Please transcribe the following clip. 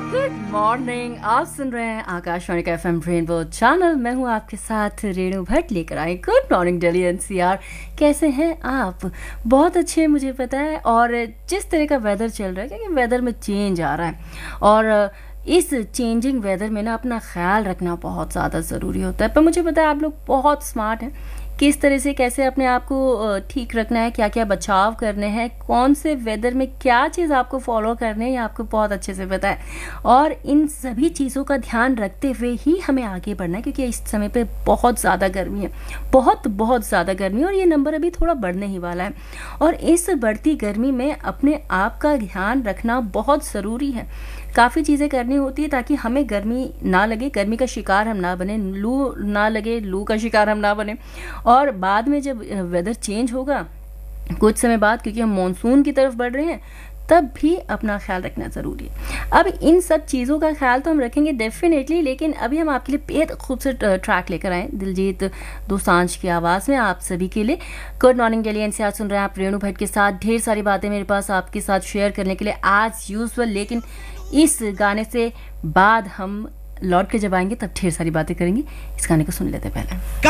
Good morning, आप सुन रहे हैं आकाशवाणी का एफएम रेनबो चैनल। मैं हूं आपके साथ रेणु भट्ट लेकर आई। गुड मॉर्निंग दिल्ली एनसीआर, कैसे हैं आप? बहुत अच्छे, मुझे पता है। और जिस तरह का वेदर चल रहा है, क्योंकि वेदर में चेंज आ रहा है और इस चेंजिंग वेदर में ना अपना ख्याल रखना बहुत ज़्यादा ज़रूरी होता है। पर मुझे पता है आप लोग बहुत स्मार्ट हैं, किस तरह से कैसे अपने आप को ठीक रखना है, क्या क्या बचाव करने हैं, कौन से वेदर में क्या चीज़ आपको फॉलो करने है, ये आपको बहुत अच्छे से पता है। और इन सभी चीज़ों का ध्यान रखते हुए ही हमें आगे बढ़ना है, क्योंकि इस समय पे बहुत ज़्यादा गर्मी है, बहुत ज़्यादा गर्मी है और ये नंबर अभी थोड़ा बढ़ने ही वाला है। और इस बढ़ती गर्मी में अपने आप का ध्यान रखना बहुत ज़रूरी है। काफ़ी चीज़ें करनी होती है ताकि हमें गर्मी ना लगे, गर्मी का शिकार हम ना बने, लू ना लगे, लू का शिकार हम ना बने। और बाद में जब वेदर चेंज होगा कुछ समय बाद, क्योंकि हम मॉनसून की तरफ बढ़ रहे हैं, तब भी अपना ख्याल रखना ज़रूरी है। अब इन सब चीज़ों का ख्याल तो हम रखेंगे डेफिनेटली, लेकिन अभी हम आपके लिए बेहद खूबसूरत ट्रैक लेकर आए दिलजीत दोसांझ की आवाज़ में आप सभी के लिए। गुड मॉर्निंग दिल्ली एनसीआर सुन रहे हैं आप रेणु भट्ट के साथ। ढेर सारी बातें मेरे पास आपके साथ शेयर करने के लिए आज यूजुअल, लेकिन इस गाने से बाद हम लौट के जब आएंगे तब ढेर सारी बातें करेंगे। इस गाने को सुन लेते पहले।